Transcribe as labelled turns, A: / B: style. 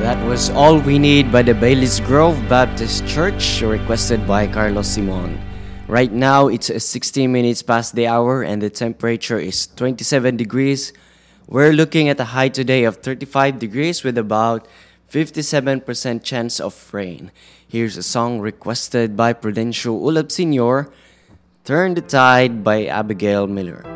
A: That was All We Need by the Bailey's Grove Baptist Church, requested by Carlos Simon. Right now, it's 16 minutes past the hour and the temperature is 27 degrees. We're looking at a high today of 35 degrees with about 57% chance of rain. Here's a song requested by Prudencio Ulab Sr., Turn the Tide by Abigail Miller.